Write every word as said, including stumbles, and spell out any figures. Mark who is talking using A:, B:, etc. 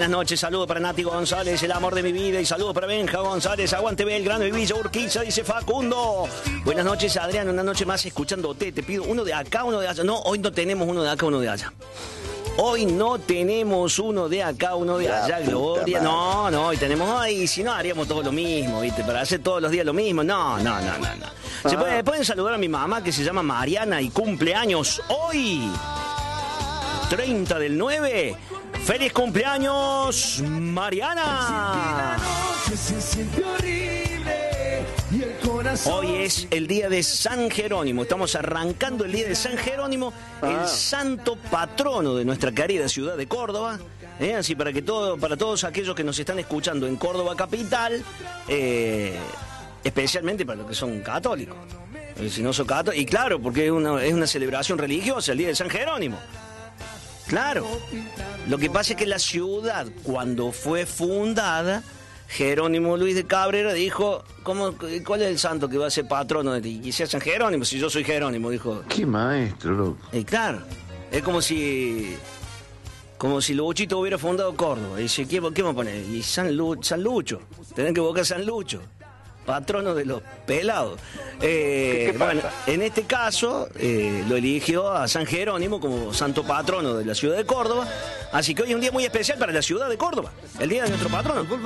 A: buenas noches, saludos para Nati González, el amor de mi vida, y saludos para Benja González, aguante Belgrano y Villa Urquiza, dice Facundo. Buenas noches, Adrián, una noche más escuchándote, te pido uno de acá, uno de allá. No, hoy no tenemos uno de acá, uno de allá. Hoy no tenemos uno de acá, uno de allá, Gloria. No, no, hoy tenemos hoy, si no haríamos todo lo mismo, ¿viste? Para hacer todos los días lo mismo. No, no, no, no, no. ¿Se puede, pueden saludar a mi mamá que se llama Mariana y cumpleaños hoy? treinta del nueve. ¡Feliz cumpleaños, Mariana! Hoy es el día de San Jerónimo. Estamos arrancando el día de San Jerónimo, ah. el santo patrono de nuestra querida ciudad de Córdoba. ¿eh? Así para que todo, para todos aquellos que nos están escuchando en Córdoba capital, eh, especialmente para los que son católicos. Si no son católicos, y claro, porque es una, es una celebración religiosa, el día de San Jerónimo. Claro. Lo que pasa es que la ciudad, cuando fue fundada, Jerónimo Luis de Cabrera dijo, ¿cómo, ¿cuál es el santo que va a ser patrono de ti? Y sea San Jerónimo, si yo soy Jerónimo, dijo.
B: ¡Qué maestro, loco!
A: Y claro, es como si como si Luchito hubiera fundado Córdoba. Y dice, ¿qué, qué vamos a poner? Y San, Lu, San Lucho, tienen que evocar a San Lucho, patrono de los pelados. Eh,
B: ¿Qué, qué
A: bueno, en este caso eh, lo eligió a San Jerónimo como santo patrono de la ciudad de Córdoba. Así que hoy es un día muy especial para la ciudad de Córdoba, el día de nuestro patrono.